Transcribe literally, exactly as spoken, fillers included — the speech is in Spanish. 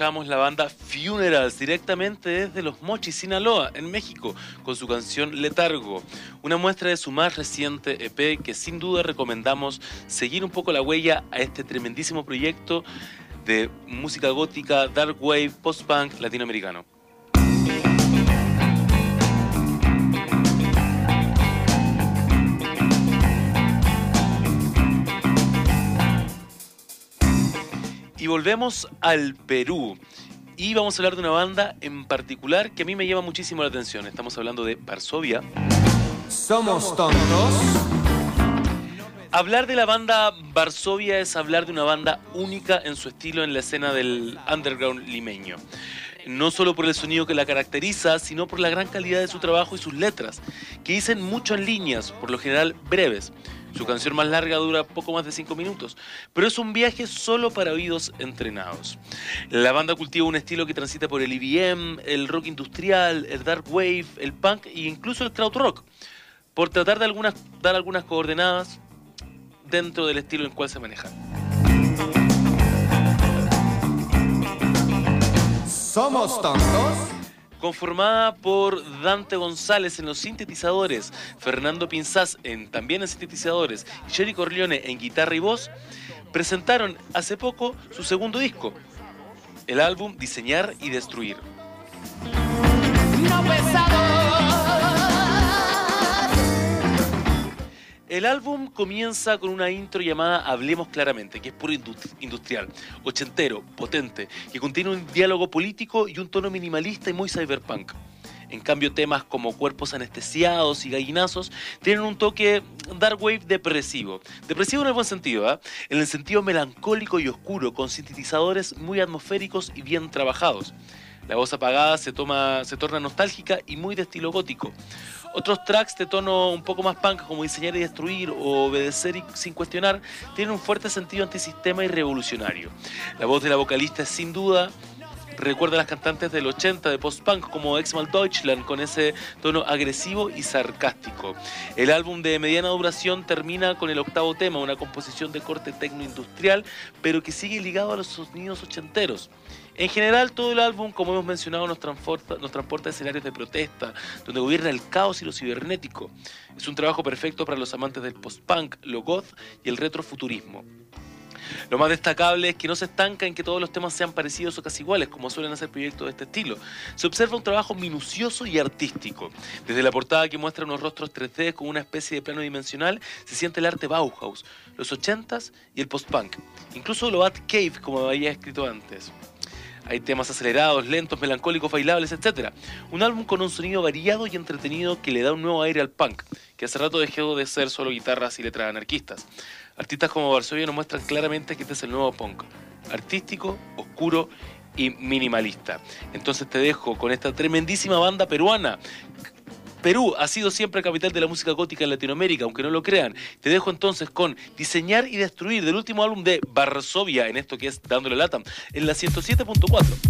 escuchábamos la banda Funerals directamente desde Los Mochis, Sinaloa, en México, con su canción Letargo, una muestra de su más reciente E P que sin duda recomendamos seguir un poco la huella a este tremendísimo proyecto de música gótica, dark wave, post-punk latinoamericano. Y volvemos al Perú. Y vamos a hablar de una banda en particular que a mí me llama muchísimo la atención. Estamos hablando de Varsovia. Somos tontos. Hablar de la banda Varsovia es hablar de una banda única en su estilo en la escena del underground limeño. No solo por el sonido que la caracteriza, sino por la gran calidad de su trabajo y sus letras, que dicen mucho en líneas, por lo general breves. Su canción más larga dura poco más de cinco minutos, pero es un viaje solo para oídos entrenados. La banda cultiva un estilo que transita por el E B M, el rock industrial, el dark wave, el punk e incluso el krautrock, por tratar de algunas, dar algunas coordenadas dentro del estilo en el cual se manejan. Somos tontos. Conformada por Dante González en los sintetizadores, Fernando Pinzás en, también en sintetizadores, y Jerry Corleone en guitarra y voz, presentaron hace poco su segundo disco, el álbum Diseñar y Destruir. No El álbum comienza con una intro llamada Hablemos Claramente, que es puro industrial, ochentero, potente, que contiene un diálogo político y un tono minimalista y muy cyberpunk. En cambio, temas como Cuerpos Anestesiados y Gallinazos tienen un toque dark wave depresivo. Depresivo en el buen sentido, ¿eh? En el sentido melancólico y oscuro, con sintetizadores muy atmosféricos y bien trabajados. La voz apagada se, toma, se torna nostálgica y muy de estilo gótico. Otros tracks de tono un poco más punk, como Diseñar y Destruir o Obedecer y Sin Cuestionar, tienen un fuerte sentido antisistema y revolucionario. La voz de la vocalista es sin duda recuerda a las cantantes del ochenta de post-punk como Exmal Deutschland, con ese tono agresivo y sarcástico. El álbum de mediana duración termina con el octavo tema, una composición de corte tecno-industrial, pero que sigue ligado a los sonidos ochenteros. En general, todo el álbum, como hemos mencionado, nos transporta, nos transporta a escenarios de protesta, donde gobierna el caos y lo cibernético. Es un trabajo perfecto para los amantes del post-punk, lo goth y el retrofuturismo. Lo más destacable es que no se estanca en que todos los temas sean parecidos o casi iguales, como suelen hacer proyectos de este estilo. Se observa un trabajo minucioso y artístico. Desde la portada, que muestra unos rostros tres D con una especie de plano dimensional, se siente el arte Bauhaus, los ochentas y el post-punk. Incluso lo Bat Cave, como había escrito antes. Hay temas acelerados, lentos, melancólicos, bailables, etcétera. Un álbum con un sonido variado y entretenido que le da un nuevo aire al punk, que hace rato dejó de ser solo guitarras y letras anarquistas. Artistas como Varsovia nos muestran claramente que este es el nuevo punk, artístico, oscuro y minimalista. Entonces te dejo con esta tremendísima banda peruana. Perú ha sido siempre capital de la música gótica en Latinoamérica, aunque no lo crean. Te dejo entonces con Diseñar y Destruir, del último álbum de Varsovia, en esto que es Dándole Lata, en la ciento siete punto cuatro.